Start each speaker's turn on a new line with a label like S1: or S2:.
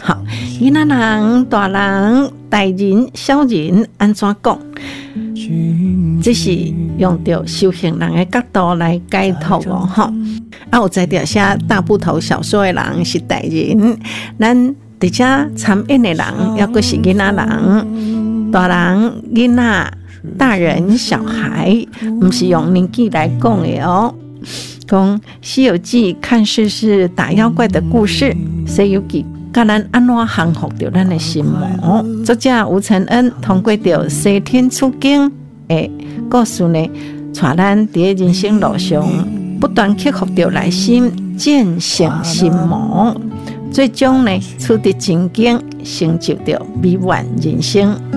S1: 好，囡仔人、大人、大人、小人安怎讲？这是用到修行人的角度来解读哦，哈。有在条写大部头小说的人是大人，咱伫遮参演的人，抑阁是囡仔人、大人、囡仔、大人、小孩，不是用年纪来讲的哦。讲《西游记》看似是打妖怪的故事，《西游记》甲咱安怎降服着咱的心魔？作者吴承恩通过着西天取经的故事呢，带咱伫人生路上不断克服着内心见性心魔，最终呢取得真经，成就着美满人生。